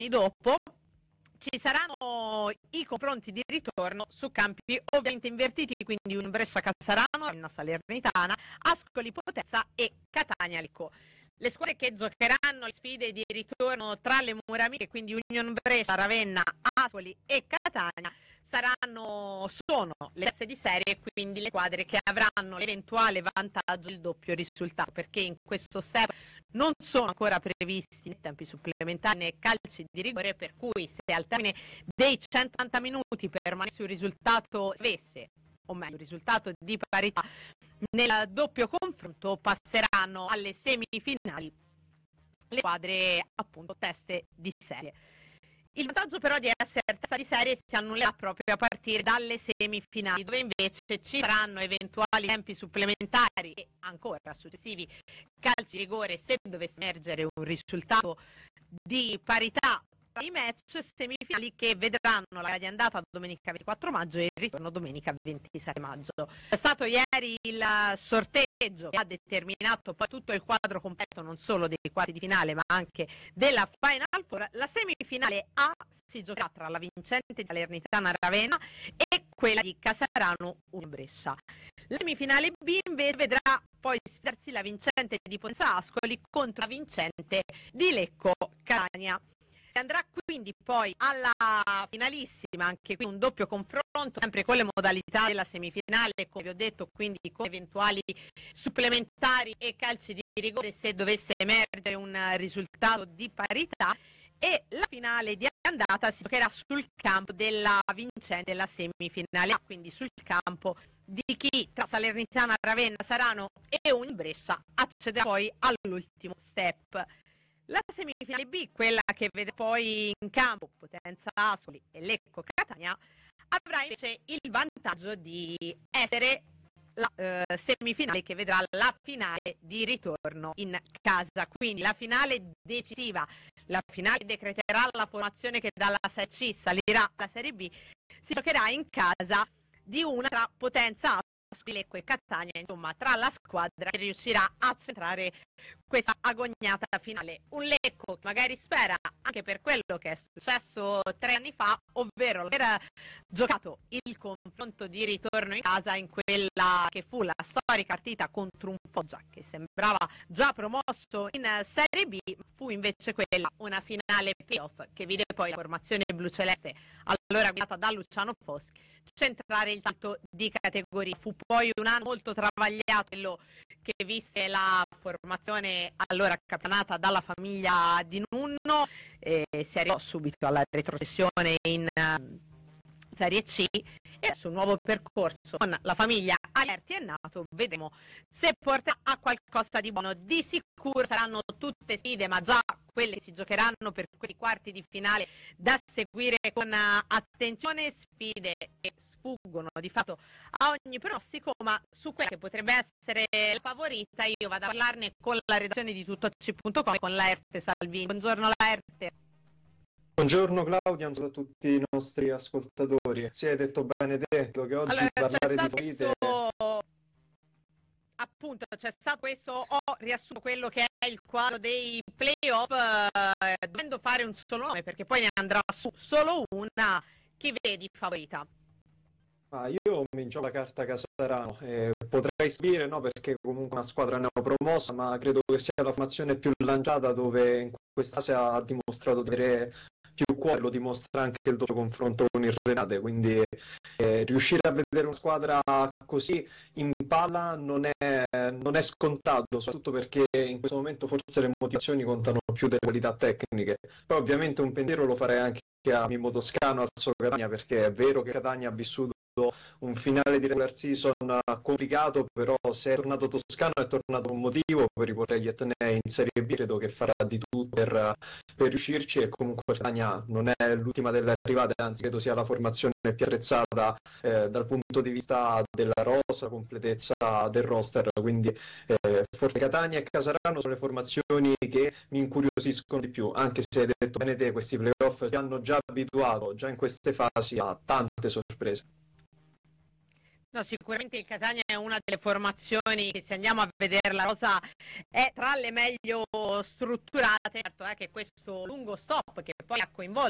dopo ci saranno i confronti di ritorno su campi ovviamente invertiti, quindi un Brescia-Cassarano, una Salernitana, Ascoli Potenza e Catania-Lecco. Le squadre che giocheranno le sfide di ritorno tra le mura amiche, quindi Union Brescia, Ravenna, Ascoli e Catania, sono le teste di serie, quindi le squadre che avranno l'eventuale vantaggio del doppio risultato, perché in questo step non sono ancora previsti né tempi supplementari né calci di rigore, per cui se al termine dei 180 minuti permanesse un risultato svesse, o meglio un risultato di parità nel doppio confronto, passeranno alle semifinali le squadre appunto teste di serie. Il vantaggio però di essere testa di serie si annullerà proprio a partire dalle semifinali, dove invece ci saranno eventuali tempi supplementari e ancora successivi calci di rigore se dovesse emergere un risultato di parità tra i match, semifinali che vedranno la gara di andata domenica 24 maggio e il ritorno domenica 27 maggio. È stato ieri il sorteggio che ha determinato poi tutto il quadro completo non solo dei quarti di finale ma anche della Final Four. La semifinale A si giocherà tra la vincente di Salernitana Ravenna e quella di Casarano Union Brescia. La semifinale B invece vedrà poi sfidarsi la vincente di Potenza Ascoli contro la vincente di Lecco Catania. Si andrà quindi poi alla finalissima, anche qui un doppio confronto, sempre con le modalità della semifinale, come vi ho detto, quindi con eventuali supplementari e calci di rigore se dovesse emergere un risultato di parità, e la finale di andata si giocherà sul campo della vincente della semifinale, quindi sul campo di chi tra Salernitana, Ravenna, Sarano e Union Brescia accederà poi all'ultimo step. La semifinale B, quella che vede poi in campo Potenza Ascoli e Lecco Catania, avrà invece il vantaggio di essere la semifinale che vedrà la finale di ritorno in casa, quindi la finale decisiva, la finale decreterà la formazione che dalla Serie C salirà alla Serie B, si giocherà in casa di una tra Potenza Ascoli, Lecco e Catania, insomma tra la squadra che riuscirà a centrare questa agognata finale. Un Lecco che magari spera, anche per quello che è successo 3 anni fa, ovvero aver giocato il confronto di ritorno in casa in quella che fu la storica partita contro un Foggia che sembrava già promosso in Serie B, fu invece quella una finale playoff che vide poi la formazione bluceleste, allora guidata da Luciano Foschi, centrare il salto di categoria. Fu poi un anno molto travagliato quello che visse la formazione allora capitanata dalla famiglia di Nunno, si arrivò subito alla retrocessione in Serie C e adesso un nuovo percorso con la famiglia Alerti è nato, vedremo se porta a qualcosa di buono. Di sicuro saranno tutte sfide, ma già quelle che si giocheranno per questi quarti di finale da seguire con attenzione, sfide che sfuggono di fatto a ogni pronostico, ma su quella che potrebbe essere la favorita io vado a parlarne con la redazione di tuttoc.com e con Laerte Salvini. Buongiorno Laerte. Buongiorno Claudia, un saluto a tutti i nostri ascoltatori. Sì, hai detto bene te, che oggi allora, parlare di partite... Appunto, c'è stato questo, ho riassunto quello che è il quadro dei playoff, dovendo fare un solo nome, perché poi ne andrà su solo una, chi vedi favorita? Io mi gioco la carta Casarano, potrei subire, no, perché comunque una squadra neopromossa, ma credo che sia la formazione più lanciata dove in questa fase ha dimostrato di avere più cuore, lo dimostra anche il doppio confronto con il Renate, quindi riuscire a vedere una squadra così in palla non è scontato, soprattutto perché in questo momento forse le motivazioni contano più delle qualità tecniche. Poi ovviamente un pensiero lo farei anche a Mimmo Toscano al suo Catania, perché è vero che Catania ha vissuto un finale di regular season complicato, però se è tornato Toscano è tornato un motivo per riportare gli Atenei in Serie B, credo che farà di tutto per riuscirci, e comunque Catania non è l'ultima delle arrivate, anzi credo sia la formazione più attrezzata dal punto di vista della rosa, completezza del roster, quindi forse Catania e Casarano sono le formazioni che mi incuriosiscono di più, anche se hai detto bene te, questi playoff ci hanno già abituato già in queste fasi a tante sorprese. No, sicuramente il Catania è una delle formazioni che, se andiamo a vedere la rosa, è tra le meglio strutturate. Certo è che questo lungo stop che poi ha coinvolto